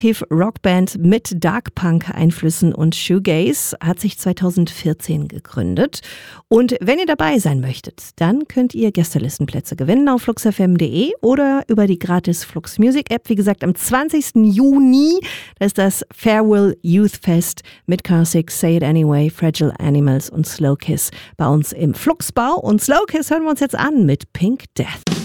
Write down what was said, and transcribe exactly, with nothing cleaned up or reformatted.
Rockband mit Dark Punk Einflüssen und Shoegaze, hat sich zweitausendvierzehn gegründet. Und wenn ihr dabei sein möchtet, dann könnt ihr Gästelistenplätze gewinnen auf flux f m punkt d e oder über die gratis Flux Music App. Wie gesagt, am zwanzigsten Juni, da ist das Farewell Youth Fest mit Karsik, Say It Anyway, Fragile Animals und Slow Kiss bei uns im Fluxbau. Und Slow Kiss hören wir uns jetzt an mit Pink Death.